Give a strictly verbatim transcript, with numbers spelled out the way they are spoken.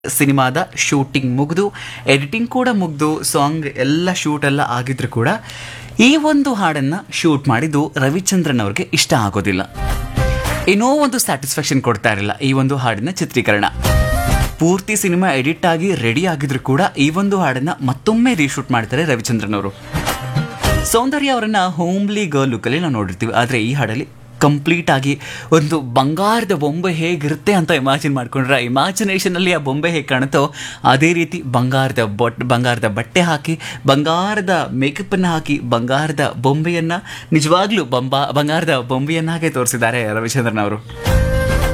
ಸಿನಿಮಾದ ಶೂಟಿಂಗ್ ಮುಗಿದು ಎಡಿಟಿಂಗ್ ಕೂಡ ಮುಗಿದು ಸಾಂಗ್ ಎಲ್ಲ ಶೂಟ್ ಎಲ್ಲ ಆಗಿದ್ರು ಕೂಡ ಈ ಒಂದು ಹಾಡನ್ನು ಶೂಟ್ ಮಾಡಿದ್ದು ರವಿಚಂದ್ರನ್ ಅವ್ರಿಗೆ ಇಷ್ಟ ಆಗೋದಿಲ್ಲ. ಏನೋ ಒಂದು ಸ್ಯಾಟಿಸ್ಫ್ಯಾಕ್ಷನ್ ಕೊಡ್ತಾ ಇರಲಿಲ್ಲ ಈ ಒಂದು ಹಾಡಿನ ಚಿತ್ರೀಕರಣ. ಪೂರ್ತಿ ಸಿನಿಮಾ ಎಡಿಟ್ ಆಗಿ ರೆಡಿ ಆಗಿದ್ರು ಕೂಡ ಈ ಒಂದು ಹಾಡನ್ನು ಮತ್ತೊಮ್ಮೆ ರೀಶೂಟ್ ಮಾಡ್ತಾರೆ ರವಿಚಂದ್ರನ್ ಅವರು. ಸೌಂದರ್ಯ ಅವರನ್ನ ಹೋಮ್ಲಿ ಗರ್ಲ್ ಲುಕ್ಕಲ್ಲಿ ನಾವು ನೋಡಿರ್ತೀವಿ, ಆದರೆ ಈ ಹಾಡಲ್ಲಿ ಕಂಪ್ಲೀಟ್ ಆಗಿ ಒಂದು ಬಂಗಾರದ ಬೊಂಬೆ ಹೇಗಿರುತ್ತೆ ಅಂತ ಇಮ್ಯಾಜಿನ್ ಮಾಡ್ಕೊಂಡ್ರೆ ಇಮ್ಯಾಜಿನೇಷನಲ್ಲಿ ಆ ಬೊಂಬೆ ಹೇಗೆ ಕಾಣುತ್ತೋ ಅದೇ ರೀತಿ ಬಂಗಾರದ ಬೊಟ್ ಬಂಗಾರದ ಬಟ್ಟೆ ಹಾಕಿ ಬಂಗಾರದ ಮೇಕಪ್ಪನ್ನು ಹಾಕಿ ಬಂಗಾರದ ಬೊಂಬೆಯನ್ನು ನಿಜವಾಗ್ಲೂ ಬಂಬಾ ಬಂಗಾರದ ಬೊಂಬೆಯನ್ನಾಗೆ ತೋರಿಸಿದ್ದಾರೆ ರವಿಚಂದ್ರನ್ ಅವರು.